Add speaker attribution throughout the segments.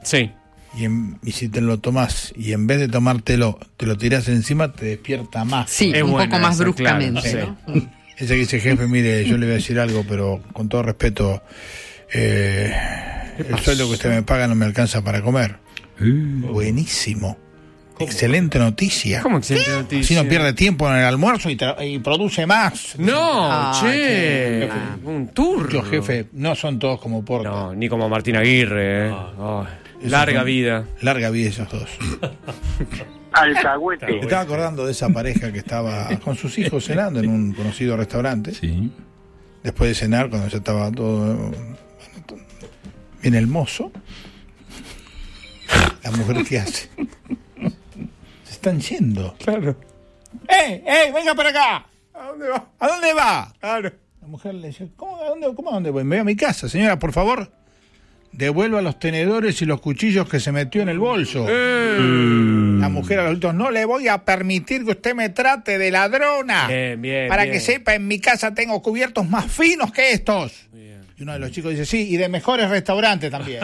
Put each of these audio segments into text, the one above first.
Speaker 1: Sí.
Speaker 2: Y si te lo tomás y en vez de tomártelo, te lo tirás encima, te despierta más.
Speaker 3: Sí,
Speaker 1: Es
Speaker 3: un
Speaker 1: buena
Speaker 3: poco más
Speaker 1: esa,
Speaker 3: bruscamente,
Speaker 1: claro,
Speaker 3: ¿no?
Speaker 2: Ese que dice, jefe, mire, yo le voy a decir algo, pero con todo respeto, el sueldo que usted me paga no me alcanza para comer. Buenísimo. Excelente noticia.
Speaker 1: ¿Cómo excelente noticia?
Speaker 2: Así no pierde tiempo en el almuerzo y produce más.
Speaker 1: No,
Speaker 3: Che.
Speaker 1: un turno.
Speaker 2: Yo, jefe, no son todos como Porta.
Speaker 1: No, ni como Martín Aguirre. Larga vida.
Speaker 2: Larga vida esos dos.
Speaker 4: Alcahuete.
Speaker 2: Me estaba acordando de esa pareja que estaba con sus hijos cenando en un conocido restaurante.
Speaker 5: Sí.
Speaker 2: Después de cenar, cuando ya estaba todo... Viene el mozo. La mujer, ¿qué hace? Se están yendo.
Speaker 1: Claro.
Speaker 2: ¡Ey! ¡Venga para acá! ¿A dónde va? ¿A dónde va? Claro. La mujer le dice, ¿cómo a dónde voy? Me voy a mi casa, señora, por favor. Devuelva los tenedores y los cuchillos que se metió en el bolso. La mujer a los gritos, no le voy a permitir que usted me trate de ladrona.
Speaker 1: Bien.
Speaker 2: Para que sepa, en mi casa tengo cubiertos más finos que estos. Bien. Y uno de los chicos dice, sí, y de mejores restaurantes también.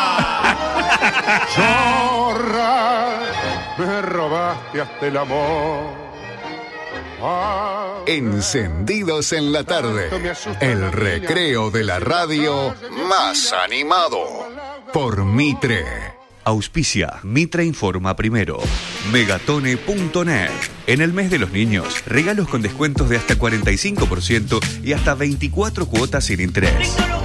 Speaker 6: Chorra, me robaste hasta el amor.
Speaker 7: Encendidos en la tarde, el recreo de la radio más animado por Mitre.
Speaker 8: Auspicia Mitre Informa Primero. Megatone.net. En el mes de los niños, regalos con descuentos de hasta 45% y hasta 24 cuotas sin interés.